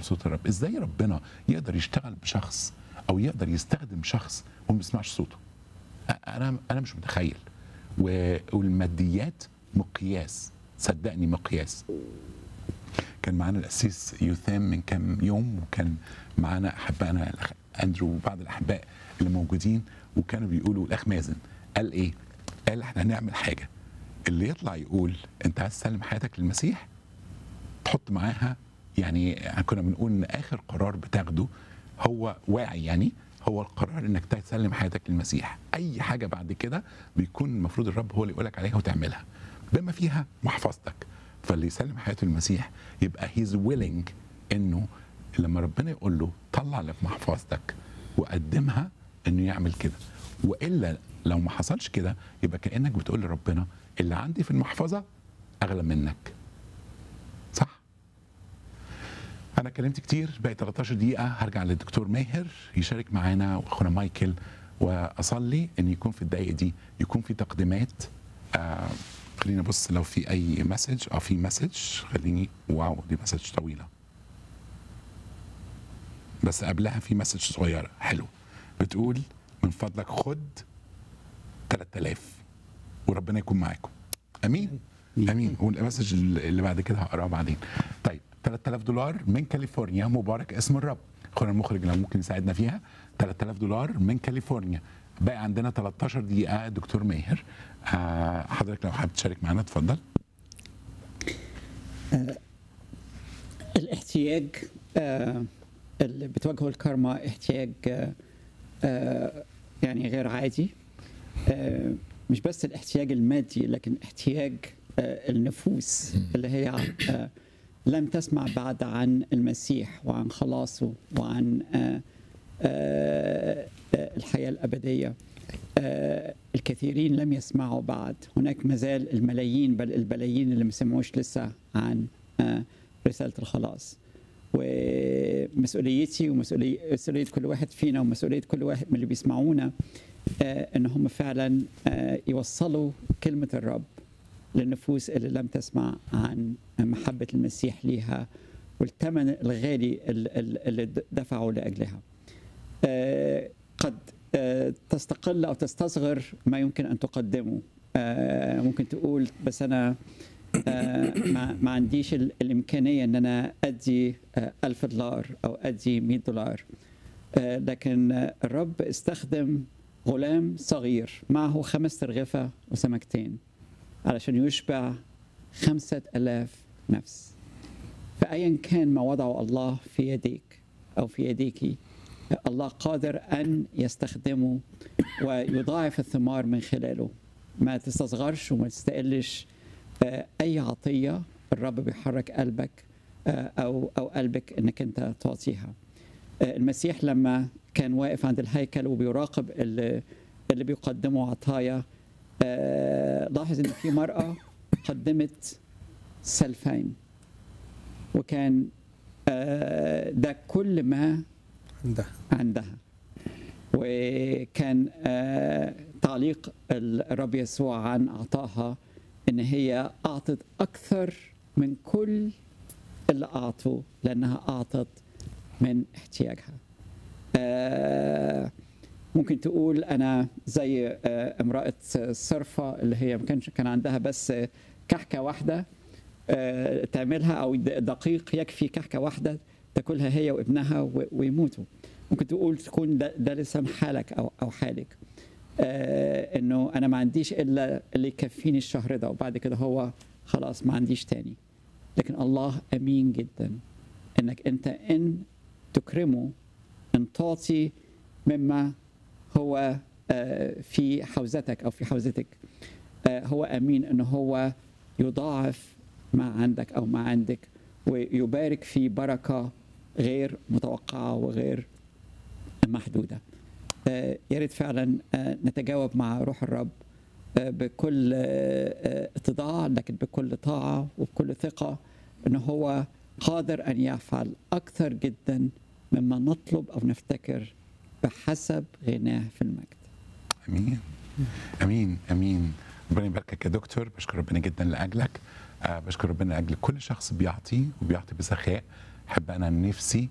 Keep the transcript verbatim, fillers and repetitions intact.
لصوت الرب. ازاي ربنا يقدر يشتغل بشخص او يقدر يستخدم شخص وما بيسمعش صوته؟ انا انا مش متخيل. والماديات مقياس، صدقني مقياس. كان معانا القسيس يوثام من كام يوم، وكان معانا احبائنا الاخ اندرو وبعض الاحباء اللي موجودين، وكانوا بيقولوا الاخ مازن قال ايه؟ قال احنا هنعمل حاجه، اللي يطلع يقول انت عايز تسلم حياتك للمسيح تحط معاها، يعني كنا بنقول ان اخر قرار بتاخده هو واعي، يعني هو القرار انك تسلم حياتك للمسيح. اي حاجه بعد كده بيكون المفروض الرب هو اللي يقولك عليها وتعملها بما فيها محفظتك. فاللي يسلم حياته للمسيح يبقى هيز ويلينج انه لما ربنا يقول له طلع اللي في محفظتك وقدمها انه يعمل كده. والا لو ما حصلش كده يبقى كانك بتقول لربنا اللي عندي في المحفظه اغلى منك. صح؟ انا كلمت كتير، باقي تلتاشر دقيقه، هرجع للدكتور ماهر يشارك معانا واخونا مايكل، واصلي ان يكون في الدقائق دي يكون في تقديمات. آه خلينا بص لو في اي مسج. اه في مسج، خليني، واو دي مسج طويله، بس قبلها في مسج صغيره حلو بتقول من فضلك خد تلات آلاف وربنا يكون معاكم. امين امين. والمسج اللي بعد كده هقراها بعدين. طيب تلات آلاف دولار من كاليفورنيا، مبارك اسم الرب. اخونا المخرج لو ممكن يساعدنا فيها. تلات آلاف دولار من كاليفورنيا. باقي عندنا تلتاشر دقيقه. دكتور ماهر آه حضرتك لو حابب تشارك معنا اتفضل. آه الاحتياج آه اللي بتواجهه الكارما احتياج آه آه يعني غير عادي. آه مش بس الاحتياج المادي، لكن احتياج آه النفوس اللي هي آه لم تسمع بعد عن المسيح وعن خلاصه وعن آه آه آه الحياة الأبدية. آه الكثيرين لم يسمعوا بعد. هناك مازال الملايين، بل البلايين اللي ما سمعوش لسه عن آه رسالة الخلاص. ومسؤوليتي ومسؤولية كل واحد فينا ومسؤولية كل واحد من اللي بيسمعونا آه ان هم فعلا آه يوصلوا كلمة الرب للنفوس اللي لم تسمع عن محبة المسيح ليها والثمن الغالي اللي دفعوا لأجلها. آه قد آه تستقل أو تستصغر ما يمكن أن تقدمه. آه ممكن تقول بس أنا آه ما, ما عنديش الإمكانية أن أنا أدي آه ألف دولار أو أدي مئة دولار. آه لكن آه الرب استخدم غلام صغير معه خمس ترغفة وسمكتين علشان يشبع خمسة ألاف نفس. فأيا كان ما وضعه الله في يديك أو في يديك، الله قادر أن يستخدمه ويضاعف الثمار من خلاله. ما تستصغرش وما تستقلش أي عطية الرب بيحرك قلبك أو أو قلبك إنك أنت تعطيها. المسيح لما كان واقف عند الهيكل وبيراقب اللي, اللي بيقدموا عطايا، لاحظ إن في مرأة قدمت سلفين، وكان ده كل ما عندها عندها. وكان تعليق الرب يسوع عن عطاها إن هي أعطت أكثر من كل اللي أعطوا، لأنها أعطت من احتياجها. ممكن تقول أنا زي امرأة صرفة اللي هي ما كانش كان عندها بس كحكة واحدة تعملها، أو دقيق يكفي كحكة واحدة تاكلها هي وابنها ويموتوا. ممكن تقول تكون ده, ده لسان حالك أو أو حالك، آه إنه أنا ما عنديش إلا اللي يكفيني الشهر ده، وبعد كده هو خلاص ما عنديش تاني. لكن الله أمين جدا إنك أنت إن تكرمه، إن تعطي مما هو آه في حوزتك أو في حوزتك، آه هو أمين إنه هو يضاعف ما عندك أو ما عندك، ويبارك في بركة غير متوقعة وغير محدودة. آه يا ريت فعلا آه نتجاوب مع روح الرب آه بكل آه اتضاع، لكن بكل طاعة وبكل ثقة إنه هو قادر أن يفعل أكثر جدا مما نطلب أو نفتكر بحسب غناه في المجد. امين امين امين. ربنا يباركك يا دكتور. بشكر ربنا جدا لاجلك. آه بشكر ربنا لاجل كل شخص بيعطي وبيعطي بسخاء احب انا نفسي